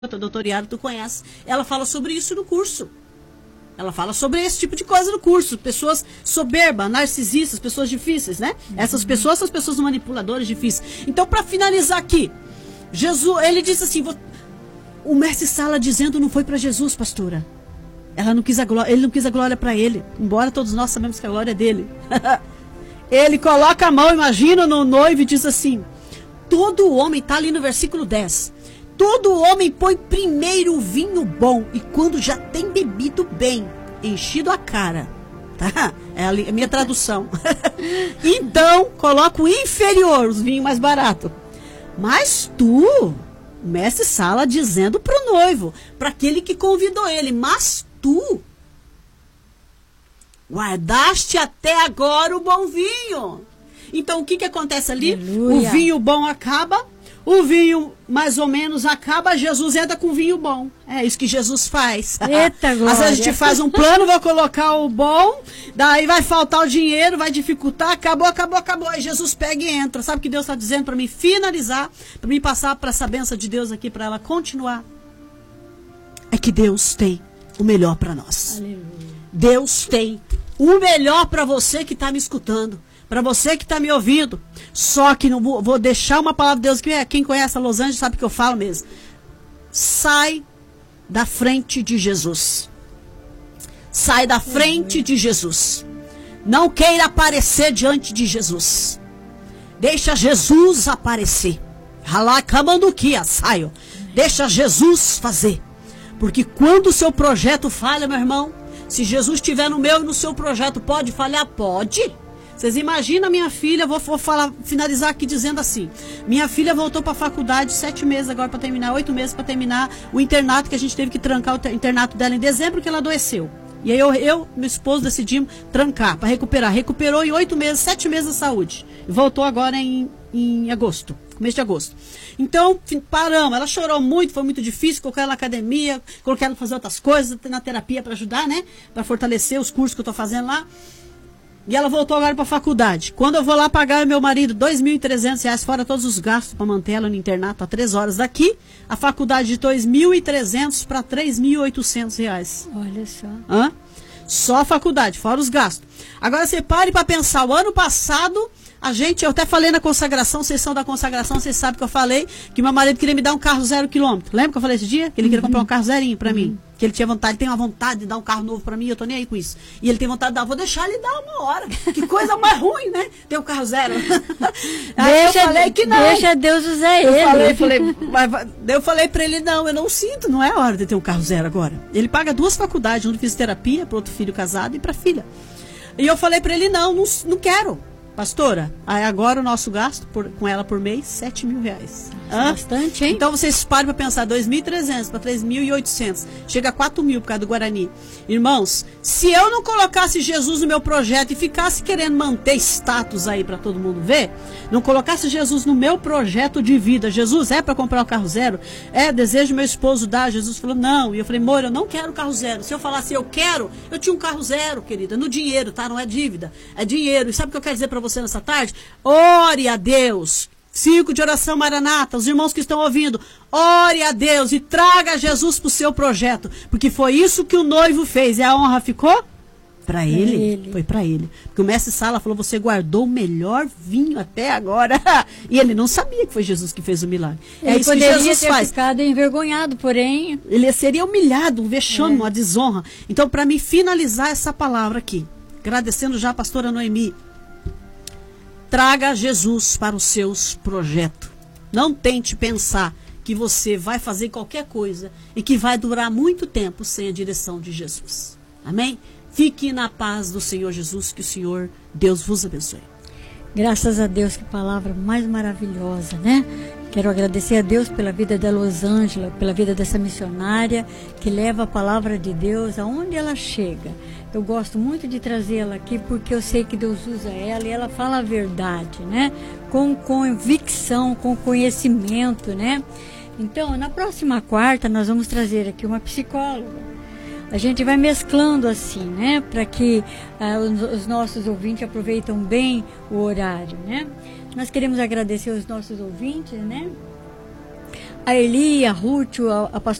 a doutora Yara, tu conhece, ela fala sobre isso no curso. Ela fala sobre esse tipo de coisa no curso. Pessoas soberbas, narcisistas, pessoas difíceis, né? Essas pessoas são as pessoas manipuladoras difíceis. Então, para finalizar aqui, Jesus, ele disse assim, o mestre Sala dizendo não foi para Jesus, pastora. Ela não quis a glória, ele não quis a glória para ele, embora todos nós sabemos que a glória é dele. Ele coloca a mão, imagina, no noivo e diz assim, todo homem, está ali no versículo 10, todo homem põe primeiro o vinho bom, e quando já tem bebido bem, enchido a cara, tá? É a minha tradução. Então, coloca o inferior, os vinhos mais baratos. Mas tu, o mestre Sala dizendo para o noivo, para aquele que convidou ele, mas tu guardaste até agora o bom vinho. Então, o que acontece ali? Aleluia. O vinho bom acaba, o vinho mais ou menos acaba, Jesus entra com vinho bom. É isso que Jesus faz. Eita, glória. Às vezes a gente faz um plano, vai colocar o bom, daí vai faltar o dinheiro, vai dificultar, acabou. Aí Jesus pega e entra. Sabe o que Deus está dizendo para mim finalizar, para mim passar para essa bênção de Deus aqui, para ela continuar? É que Deus tem o melhor para nós. Aleluia. Deus tem o melhor para você que está me escutando. Para você que está me ouvindo, só que não vou deixar uma palavra de Deus, que quem conhece a Los Angeles sabe que eu falo mesmo. Sai da frente de Jesus. Sai da frente de Jesus. Não queira aparecer diante de Jesus. Deixa Jesus aparecer. Ralacamanduquia, saio. Deixa Jesus fazer. Porque quando o seu projeto falha, meu irmão, se Jesus estiver no meu e no seu projeto, pode falhar? Pode. Vocês imaginam a minha filha, vou finalizar aqui dizendo assim, minha filha voltou para a faculdade 7 meses agora para terminar, 8 meses para terminar o internato, que a gente teve que trancar o internato dela em dezembro, que ela adoeceu. E aí eu meu esposo, decidimos trancar para recuperar. Recuperou em 8 meses, 7 meses de saúde. E voltou agora em agosto, começo de agosto. Então, paramos. Ela chorou muito, foi muito difícil, coloquei ela na academia, coloquei ela para fazer outras coisas, na terapia para ajudar, né? Para fortalecer os cursos que eu estou fazendo lá. E ela voltou agora para a faculdade. Quando eu vou lá pagar meu marido R$2.300, fora todos os gastos para manter ela no internato a 3 horas daqui, a faculdade de R$2.300 para R$3.800. Olha só. Hã? Só a faculdade, fora os gastos. Agora você pare para pensar, o ano passado, eu até falei na consagração, sessão da consagração, vocês sabem que eu falei que meu marido queria me dar um carro 0 quilômetro. Lembra que eu falei esse dia? Que ele queria comprar um carro zerinho para mim. Que ele tinha vontade, tem uma vontade de dar um carro novo para mim, eu tô nem aí com isso. E ele tem vontade de dar, vou deixar ele dar uma hora. Que coisa mais ruim, né? Ter um carro zero. Aí eu falei que não. Deixa Deus usar ele. Eu falei para ele, não, eu não sinto, não é hora de ter um carro zero agora. Ele paga 2 faculdades, um de fisioterapia, para outro filho casado e para filha. E eu falei para ele, não quero. Pastora, aí agora o nosso gasto com ela por mês, R$7.000. Bastante, hein? Então vocês parem para pensar, 2.300 para 3.800, chega a 4.000 por causa do Guarani. Irmãos, se eu não colocasse Jesus no meu projeto e ficasse querendo manter status aí para todo mundo ver, não colocasse Jesus no meu projeto de vida, Jesus é para comprar o carro zero? É, desejo meu esposo dar. Jesus falou, não. E eu falei, amor, eu não quero carro zero. Se eu falasse eu quero, eu tinha um carro zero, querida, no dinheiro, tá? Não é dívida, é dinheiro. E sabe o que eu quero dizer para você nessa tarde? Ore a Deus. 5 de oração Maranata, os irmãos que estão ouvindo, ore a Deus e traga Jesus para o seu projeto, porque foi isso que o noivo fez, e a honra ficou para ele. Foi para ele, porque o mestre Sala falou, você guardou o melhor vinho até agora, e ele não sabia que foi Jesus que fez o milagre. Ele isso que Jesus ter faz. Ficado envergonhado, porém ele seria humilhado, um vexame, uma desonra. Então, para mim finalizar essa palavra aqui, agradecendo já a pastora Noemi, traga Jesus para os seus projetos. Não tente pensar que você vai fazer qualquer coisa e que vai durar muito tempo sem a direção de Jesus. Amém? Fique na paz do Senhor Jesus, que o Senhor, Deus vos abençoe. Graças a Deus, que palavra mais maravilhosa, né? Quero agradecer a Deus pela vida da Rosângela, pela vida dessa missionária que leva a palavra de Deus aonde ela chega. Eu gosto muito de trazê-la aqui porque eu sei que Deus usa ela e ela fala a verdade, né? Com convicção, com conhecimento, né? Então, na próxima quarta nós vamos trazer aqui uma psicóloga. A gente vai mesclando assim, né? Para que os nossos ouvintes aproveitem bem o horário, né? Nós queremos agradecer os nossos ouvintes, né? a Eli, a Ruth, a pastora